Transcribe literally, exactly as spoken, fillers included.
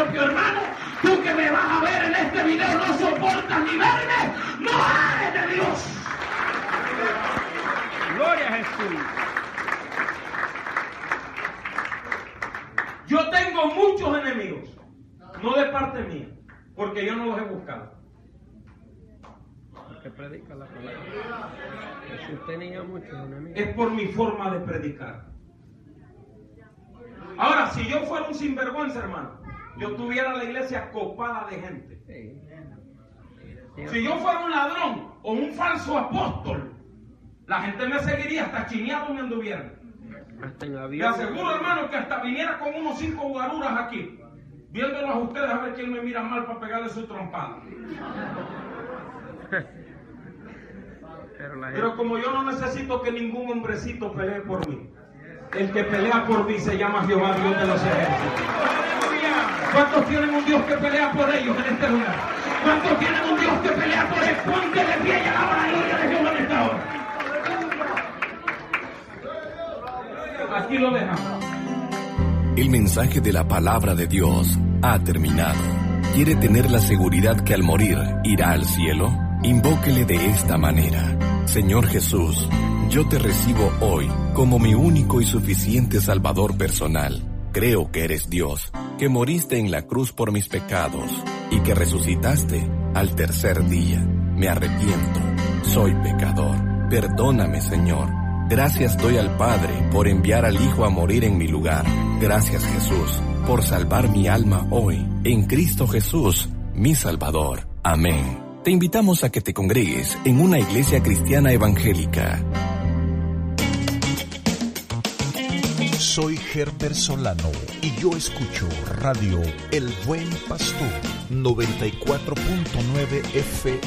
porque, hermano, tú que me vas a ver en este video no soportas ni verme, no eres de Dios. Gloria a Jesús. Yo tengo muchos enemigos, no de parte mía, porque yo no los he buscado. Que predica la palabra. Jesús tenía muchos enemigos. Es por mi forma de predicar. Ahora, si yo fuera un sinvergüenza, hermano, yo tuviera la iglesia copada de gente. Sí. Si yo fuera un ladrón o un falso apóstol, la gente me seguiría hasta chineado me anduviera. Hasta en Le avión. aseguro, hermano, que hasta viniera con unos cinco guaruras aquí, viéndolos a ustedes a ver quién me mira mal para pegarle su trompada. Pero, la gente... Pero como yo no necesito que ningún hombrecito pelee por mí, el que pelea por mí se llama Jehová, Dios de los ejércitos. ¿Cuántos tienen un Dios que pelea por ellos en este lugar? ¿Cuántos tienen un Dios que pelea por él? Ponte de pie y alaba la gloria de Jehová en esta hora. Aquí lo dejamos. El mensaje de la palabra de Dios ha terminado. ¿Quiere tener la seguridad que al morir irá al cielo? Invóquele de esta manera: Señor Jesús, yo te recibo hoy como mi único y suficiente Salvador personal. Creo que eres Dios, que moriste en la cruz por mis pecados y que resucitaste al tercer día. Me arrepiento, soy pecador. Perdóname, Señor. Gracias doy al Padre por enviar al Hijo a morir en mi lugar. Gracias, Jesús, por salvar mi alma hoy, en Cristo Jesús, mi Salvador. Amén. Te invitamos a que te congregues en una iglesia cristiana evangélica. Soy Herbert Solano y yo escucho Radio El Buen Pastor noventa y cuatro punto nueve F